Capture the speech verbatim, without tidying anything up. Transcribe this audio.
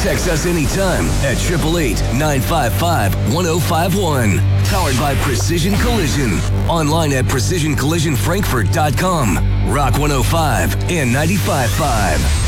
Text us anytime at eight eight eight, nine five five, one oh five one. Powered by Precision Collision. Online at precision collision frankfurt dot com. Rock one oh five and ninety-five point five.